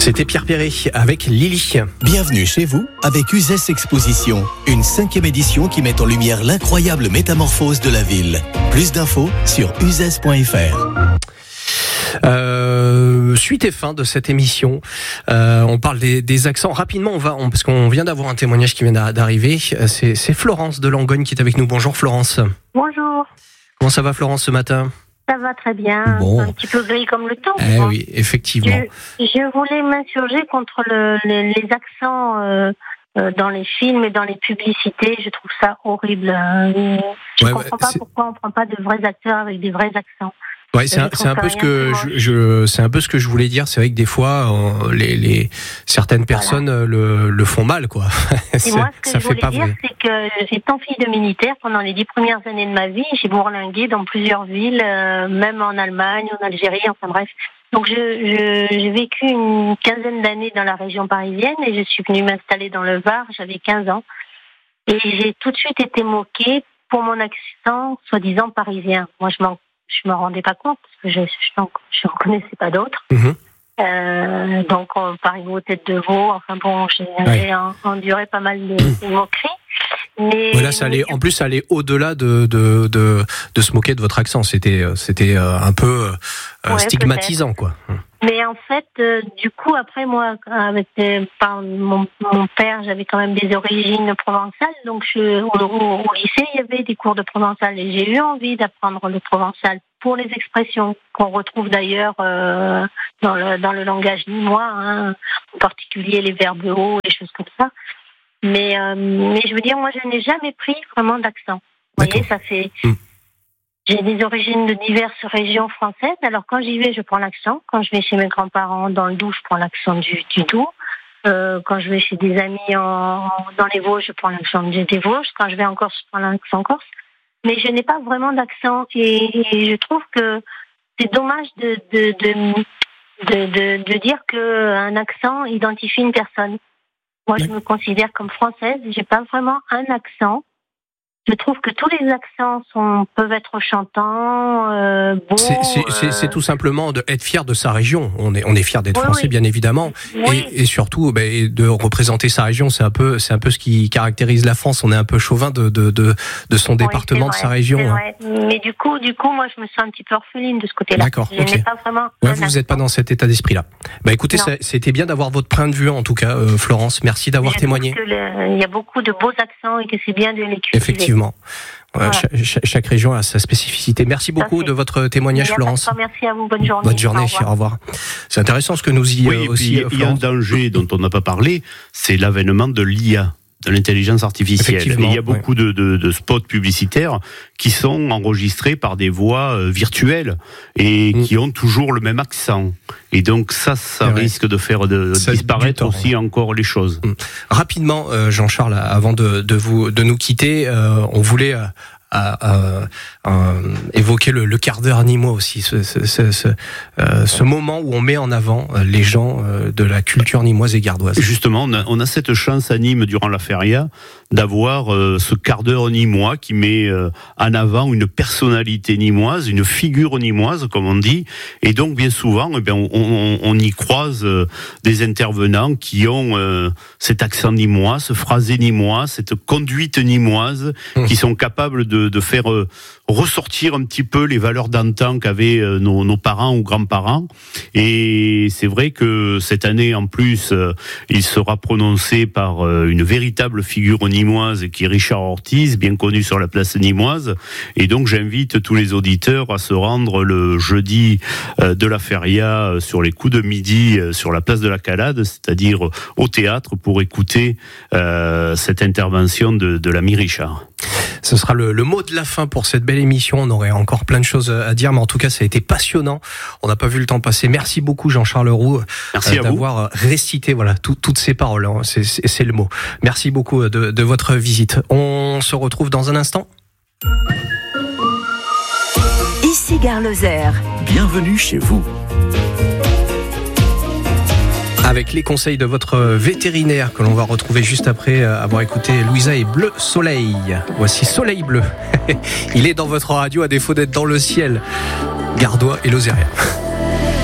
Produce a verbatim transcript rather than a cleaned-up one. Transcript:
C'était Pierre Perret avec Lily. Bienvenue chez vous avec Uzès Exposition, une cinquième édition qui met en lumière l'incroyable métamorphose de la ville. Plus d'infos sur uzès point f r. Euh, suite et fin de cette émission. Euh, on parle des, des accents rapidement. On va, on, parce qu'on vient d'avoir un témoignage qui vient d'arriver. C'est, c'est Florence de Langogne qui est avec nous. Bonjour Florence. Bonjour. Comment ça va Florence ce matin ? Ça va très bien. Bon. Un petit peu gris comme le temps. Eh oui, effectivement. Je, je voulais m'insurger contre le, le, les accents euh, euh, dans les films et dans les publicités. Je trouve ça horrible. Je ne ouais, comprends pas c'est... pourquoi on ne prend pas de vrais acteurs avec des vrais accents. Ouais, c'est un, c'est un peu ce que je, je, c'est un peu ce que je voulais dire. C'est vrai que des fois, euh, les, les certaines personnes voilà. le, le font mal, quoi. Et moi, ce que ça je voulais dire, vrai. c'est que étant fille de militaire, pendant les dix premières années de ma vie, j'ai bourlingué dans plusieurs villes, euh, même en Allemagne, en Algérie, enfin bref. Donc, je, je, j'ai vécu une quinzaine d'années dans la région parisienne et je suis venue m'installer dans le Var. J'avais quinze ans et j'ai tout de suite été moquée pour mon accent soi-disant parisien. Moi, je m'en Je me rendais pas compte parce que je je, je reconnaissais pas d'autres. Mmh. Euh, donc on parlait aux têtes de veau. Enfin bon, j'ai, ouais. j'ai enduré pas mal de, de moqueries. Mais voilà, ça allait. En plus, ça allait au-delà de de de, de se moquer de votre accent. C'était c'était un peu euh, ouais, stigmatisant, peut-être. quoi. Mais en fait, euh, du coup, après moi, avec euh, par mon, mon père, j'avais quand même des origines provençales, donc je, au, au, au lycée, il y avait des cours de provençal et j'ai eu envie d'apprendre le provençal pour les expressions qu'on retrouve d'ailleurs euh, dans le dans le langage nîmois, hein, en particulier les verbes hauts, les choses comme ça. Mais euh, mais je veux dire, moi, je n'ai jamais pris vraiment d'accent. Vous voyez, ça fait. Mmh. J'ai des origines de diverses régions françaises. Alors, quand j'y vais, je prends l'accent. Quand je vais chez mes grands-parents dans le Doubs, je prends l'accent du, du Doubs. Euh, quand je vais chez des amis en, dans les Vosges, je prends l'accent des Vosges. Quand je vais en Corse, je prends l'accent corse. Mais je n'ai pas vraiment d'accent. Et, et je trouve que c'est dommage de, de, de, de, de, de dire qu'un accent identifie une personne. Moi, je me considère comme française. J'ai pas vraiment un accent. Je trouve que tous les accents sont, peuvent être chantants, euh, beaux. C'est, c'est, c'est, c'est tout simplement de être fier de sa région. On est, on est fier d'être oui, français, oui. bien évidemment, oui. et, et surtout, ben, de représenter sa région. C'est un peu, c'est un peu ce qui caractérise la France. On est un peu chauvin de, de, de, de son oui, département, de sa région. C'est vrai. Mais du coup, du coup, moi, je me sens un petit peu orpheline de ce côté-là. D'accord. Je okay. n'ai pas vraiment. Ouais, vous n'êtes pas dans cet état d'esprit-là. Bah, écoutez, ça, c'était bien d'avoir votre point de vue, en tout cas, euh, Florence. Merci d'avoir je témoigné. Il y a beaucoup de beaux accents et que c'est bien de les cultiver. Effectivement. Voilà. Cha- chaque région a sa spécificité. Merci beaucoup de votre témoignage, Florence. Merci à vous. Bonne journée. Bonne journée. Au revoir. Au revoir. C'est intéressant ce que nous y oui, aussi. Il y a un danger dont on n'a pas parlé, c'est l'avènement de l'I A, de l'intelligence artificielle. Et il y a beaucoup ouais. de, de, de spots publicitaires qui sont enregistrés par des voix euh, virtuelles et mmh. qui ont toujours le même accent. Et donc ça, ça c'est risque vrai. de faire de, de disparaître temps, aussi ouais. encore les choses. Mmh. Rapidement, euh, Jean-Charles, avant de, de, vous, de nous quitter, euh, on voulait... Euh, à, à, à évoquer le, le quart d'heure nîmois aussi, ce, ce, ce, ce, euh, ce moment où on met en avant les gens euh, de la culture nîmoise et gardoise. Justement, on a, on a cette chance à Nîmes durant la feria d'avoir euh, ce quart d'heure nîmois qui met euh, en avant une personnalité nîmoise, une figure nîmoise, comme on dit, et donc bien souvent, eh bien, on, on, on y croise euh, des intervenants qui ont euh, cet accent nîmois, ce phrasé nîmois, cette conduite nîmoise, mmh. qui sont capables de de faire euh, ressortir un petit peu les valeurs d'antan qu'avaient euh, nos, nos parents ou grands-parents. Et c'est vrai que cette année, en plus, euh, il sera prononcé par euh, une véritable figure nîmoise qui est Richard Ortiz, bien connu sur la place nîmoise. Et donc, j'invite tous les auditeurs à se rendre le jeudi euh, de la feria euh, sur les coups de midi euh, sur la place de la Calade, c'est-à-dire euh, au théâtre, pour écouter euh, cette intervention de, de l'ami Richard. Ce sera le, le mot de la fin pour cette belle émission. On aurait encore plein de choses à dire, mais en tout cas, ça a été passionnant. On n'a pas vu le temps passer. Merci beaucoup, Jean-Charles Roux, Merci euh, d'avoir vous. récité voilà tout, toutes ces paroles. Hein. C'est, c'est, c'est le mot. Merci beaucoup de, de votre visite. On se retrouve dans un instant. Ici Gare Lozère. Bienvenue chez vous. Avec les conseils de votre vétérinaire que l'on va retrouver juste après avoir écouté Louisa et Bleu Soleil. Voici Soleil Bleu. Il est dans votre radio à défaut d'être dans le ciel gardois et lozérien.